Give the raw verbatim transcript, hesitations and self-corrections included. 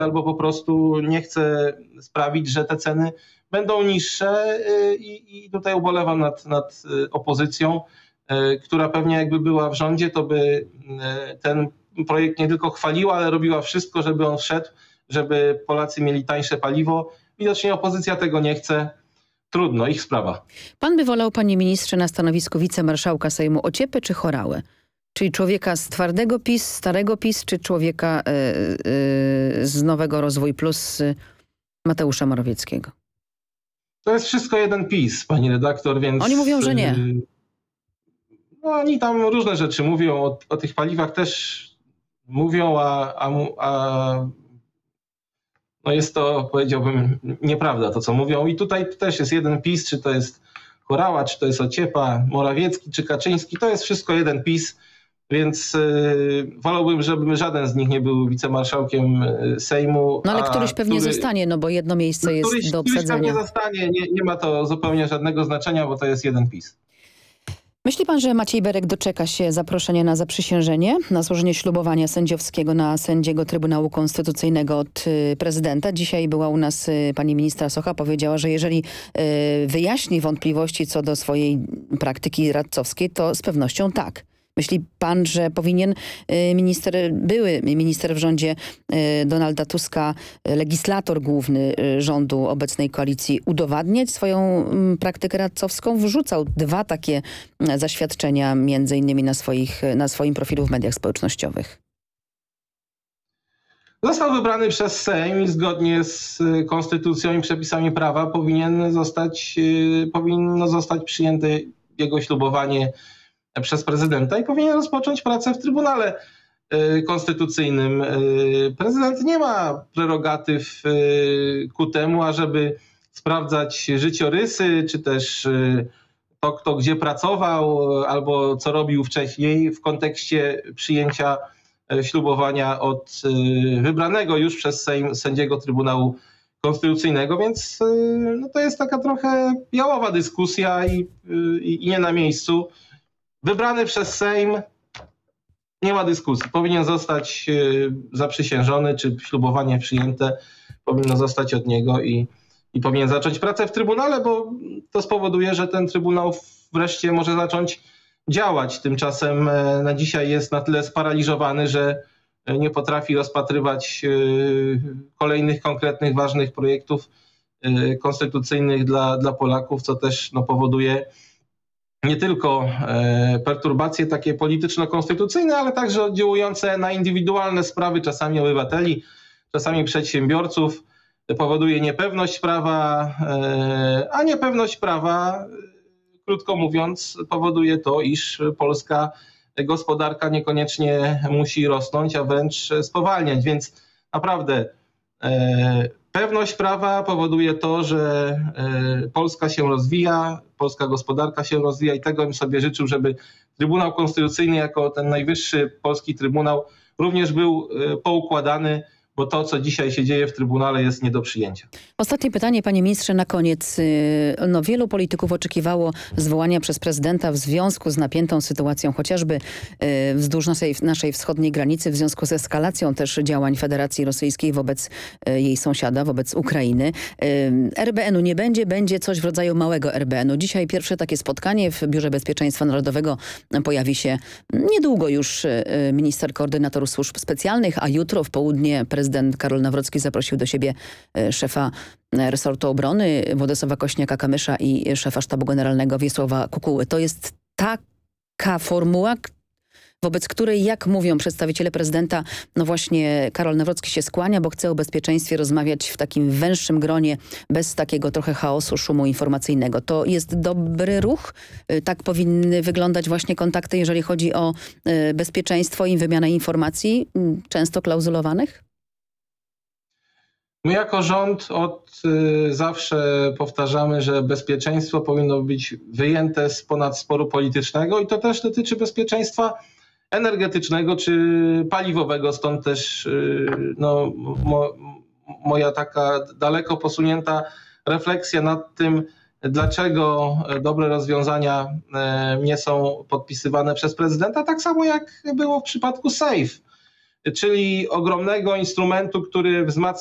albo po prostu nie chce sprawić, że te ceny będą niższe i, i tutaj ubolewam nad, nad opozycją, która pewnie jakby była w rządzie, to by ten projekt nie tylko chwaliła, ale robiła wszystko, żeby on wszedł, żeby Polacy mieli tańsze paliwo. Widocznie opozycja tego nie chce. Trudno, ich sprawa. Pan by wolał, panie ministrze, na stanowisku wicemarszałka Sejmu Ociepę czy Horałę? Czyli człowieka z twardego PiS, starego PiS, czy człowieka yy, yy, z Nowego Rozwój Plus yy, Mateusza Morawieckiego? To jest wszystko jeden PiS, pani redaktor, więc... Oni mówią, że nie. No, oni tam różne rzeczy mówią, o, o tych paliwach też mówią, a, a, a no jest to, powiedziałbym, nieprawda to, co mówią. I tutaj też jest jeden PiS, czy to jest Horała, czy to jest Ociepa, Morawiecki, czy Kaczyński, to jest wszystko jeden PiS, więc yy, wolałbym, żeby żaden z nich nie był wicemarszałkiem Sejmu. No ale któryś pewnie który, zostanie, no bo jedno miejsce jest któryś, do obsadzenia. Któryś pewnie zostanie, nie, nie ma to zupełnie żadnego znaczenia, bo to jest jeden PiS. Myśli pan, że Maciej Berek doczeka się zaproszenia na zaprzysiężenie, na złożenie ślubowania sędziowskiego na sędziego Trybunału Konstytucyjnego od y, prezydenta? Dzisiaj była u nas y, pani ministra Socha, powiedziała, że jeżeli y, wyjaśni wątpliwości co do swojej praktyki radcowskiej, to z pewnością tak. Myśli pan, że powinien minister, były minister w rządzie Donalda Tuska, legislator główny rządu obecnej koalicji, udowadniać swoją praktykę radcowską? Wrzucał dwa takie zaświadczenia między innymi na, swoich, na swoim profilu w mediach społecznościowych. Został wybrany przez Sejm i zgodnie z konstytucją i przepisami prawa powinien zostać, powinno zostać przyjęte jego ślubowanie przez prezydenta i powinien rozpocząć pracę w Trybunale Konstytucyjnym. Prezydent nie ma prerogatyw ku temu, ażeby sprawdzać życiorysy, czy też to, kto gdzie pracował, albo co robił wcześniej w kontekście przyjęcia ślubowania od wybranego już przez Sejm sędziego Trybunału Konstytucyjnego, więc no, to jest taka trochę jałowa dyskusja i, i, i nie na miejscu. Wybrany przez Sejm, nie ma dyskusji. Powinien zostać zaprzysiężony, czy ślubowanie przyjęte powinno zostać od niego i, i powinien zacząć pracę w Trybunale, bo to spowoduje, że ten Trybunał wreszcie może zacząć działać. Tymczasem na dzisiaj jest na tyle sparaliżowany, że nie potrafi rozpatrywać kolejnych konkretnych, ważnych projektów konstytucyjnych dla, dla Polaków, co też no, powoduje nie tylko perturbacje takie polityczno-konstytucyjne, ale także oddziałujące na indywidualne sprawy, czasami obywateli, czasami przedsiębiorców. Powoduje niepewność prawa, a niepewność prawa, krótko mówiąc, powoduje to, iż polska gospodarka niekoniecznie musi rosnąć, a wręcz spowalniać. Więc naprawdę pewność prawa powoduje to, że Polska się rozwija, polska gospodarka się rozwija i tego bym sobie życzył, żeby Trybunał Konstytucyjny jako ten najwyższy polski trybunał również był poukładany, bo to, co dzisiaj się dzieje w Trybunale, jest nie do przyjęcia. Ostatnie pytanie, panie ministrze, na koniec. No, wielu polityków oczekiwało zwołania przez prezydenta w związku z napiętą sytuacją, chociażby wzdłuż naszej, naszej wschodniej granicy, w związku z eskalacją też działań Federacji Rosyjskiej wobec jej sąsiada, wobec Ukrainy. R B N-u nie będzie, będzie coś w rodzaju małego R B N-u. Dzisiaj pierwsze takie spotkanie w Biurze Bezpieczeństwa Narodowego pojawi się niedługo już minister koordynator służb specjalnych, a jutro w południe prezydent Karol Nawrocki zaprosił do siebie szefa resortu obrony Władysława Kośniaka-Kamysza i szefa sztabu generalnego Wiesława Kukuły. To jest taka formuła, wobec której, jak mówią przedstawiciele prezydenta, no właśnie Karol Nawrocki się skłania, bo chce o bezpieczeństwie rozmawiać w takim węższym gronie, bez takiego trochę chaosu, szumu informacyjnego. To jest dobry ruch? Tak powinny wyglądać właśnie kontakty, jeżeli chodzi o bezpieczeństwo i wymianę informacji, często klauzulowanych? My jako rząd od y, zawsze powtarzamy, że bezpieczeństwo powinno być wyjęte z ponad sporu politycznego i to też dotyczy bezpieczeństwa energetycznego czy paliwowego. Stąd też y, no, mo, moja taka daleko posunięta refleksja nad tym, dlaczego dobre rozwiązania y, nie są podpisywane przez prezydenta, tak samo jak było w przypadku SAFE. czyli ogromnego instrumentu, który wzmacnia